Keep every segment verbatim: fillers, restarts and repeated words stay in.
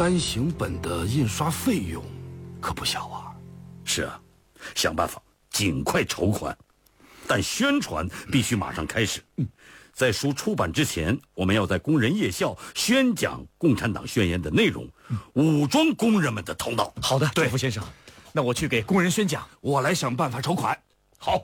单行本的印刷费用可不小啊。 是啊，想办法尽快筹款，但宣传必须马上开始。嗯，在书出版之前，我们要在工人夜校宣讲《共产党宣言》的内容，武装工人们的头脑。 好的，对，傅先生，那我去给工人宣讲， 我来想办法筹款。 好。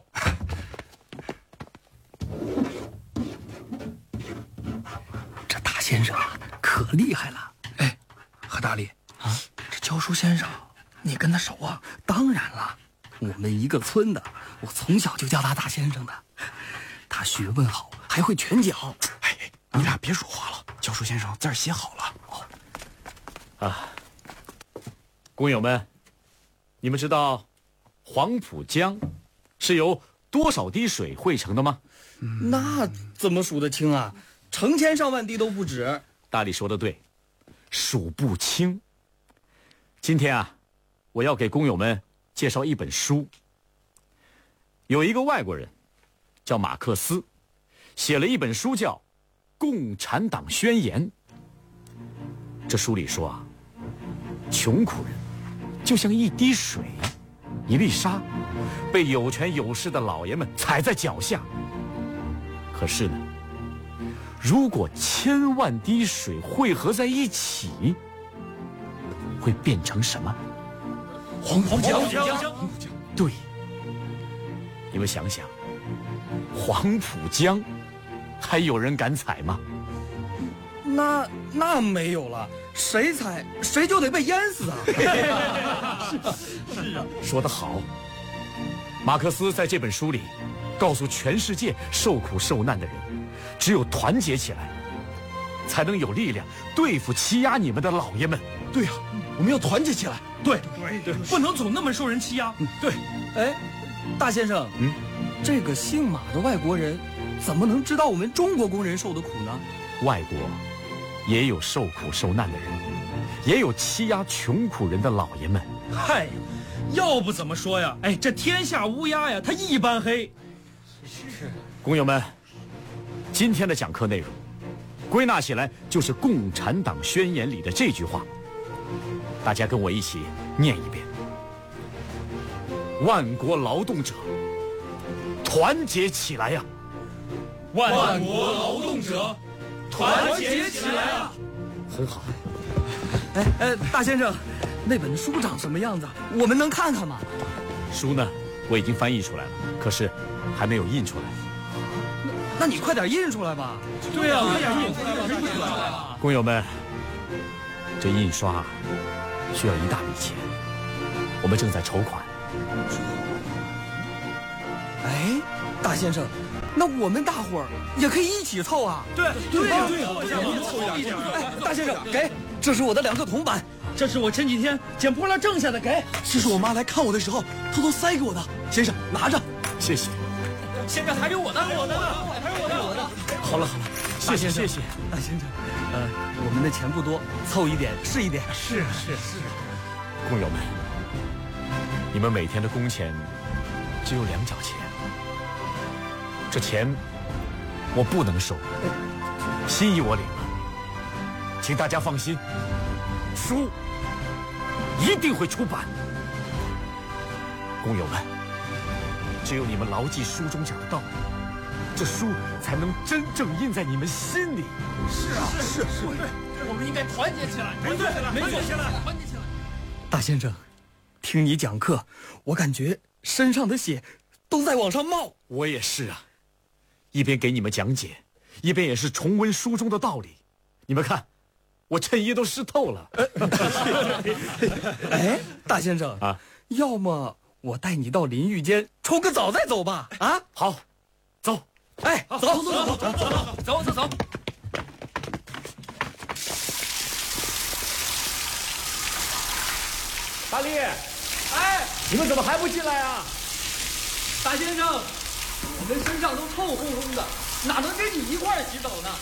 这大先生可厉害了。 哎，何大力啊，这教书先生，你跟他熟啊？ 当然了，我们一个村的，我从小就叫他大先生的。他学问好，还会拳脚。 哎，你俩别说话了，教书先生字儿写好了。 哦，啊，工友们，你们知道黄浦江是由多少滴水汇成的吗？ 嗯、那怎么数得清啊？成千上万滴都不止。 大力说的对，数不清。今天啊，我要给工友们介绍一本书。有一个外国人叫马克思，写了一本书叫《共产党宣言》。这书里说啊，穷苦人就像一滴水，一粒沙，被有权有势的老爷们踩在脚下。可是呢，如果千万滴水汇合在一起，会变成什么？ 黄浦江。 对，你们想想，黄浦江还有人敢踩吗？ 那那没有了，谁踩谁就得被淹死啊！ 是啊，说得好。马克思在这本书里告诉全世界受苦受难的人，只有团结起来，才能有力量对付欺压你们的老爷们。 对呀、啊，我们要团结起来。 对对对，不能总那么受人欺压。 嗯，对。 哎，大先生，嗯，这个姓马的外国人怎么能知道我们中国工人受的苦呢？ 外国也有受苦受难的人，也有欺压穷苦人的老爷们。 嗨，要不怎么说呀？哎，这天下乌鸦呀，它一般黑。 是。工友们，今天的讲课内容归纳起来就是《共产党宣言》里的这句话，大家跟我一起念一遍：万国劳动者，团结起来呀！ 万国劳动者，团结起来呀！ 很好。 哎哎，大先生，那本书长什么样子？我们能看看吗？ 书呢，我已经翻译出来了，可是还没有印出来。 那你快点印出来吧。 对呀、啊，快点印出来吧，印出来吧。 工友们，这印刷需要一大笔钱，我们正在筹款。 哎，大先生，那我们大伙儿也可以一起凑啊。 对对呀对呀，凑一点。 哎，大先生，给，这是我的两个铜板， 这是我前几天捡破烂挣下的，给。 这是我妈来看我的时候偷偷塞给我的，先生拿着， 谢谢。 现在还有我的，还有我的，还有我的，我的。 好了好了，谢谢谢谢， 大先生，呃，我们的钱不多，凑一点是一点。 是是是。工友们，你们每天的工钱只有两角钱，这钱我不能收，心意我领了，请大家放心，书一定会出版。工友们，只有你们牢记书中讲的道理，这书才能真正印在你们心里。 是啊，是是，对，我们应该团结起来，没错，没错，团结起来。 大先生，听你讲课，我感觉身上的血都在往上冒。 我也是啊，一边给你们讲解，一边也是重温书中的道理。你们看，我衬衣都湿透了。 哎，大先生啊， 要么我带你到淋浴间冲个澡再走吧。啊， 好，走。 哎，走走走走走走走走走。 大力， 哎， 你们怎么还不进来啊？ 大先生，我们身上都臭烘烘的，哪能跟你一块儿洗澡呢？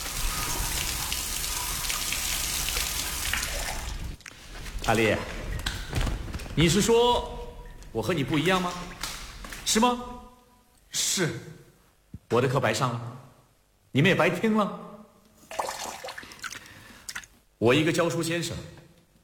大力，你是说我和你不一样吗？是吗？ 是。 我的课白上了，你们也白听了。我一个教书先生，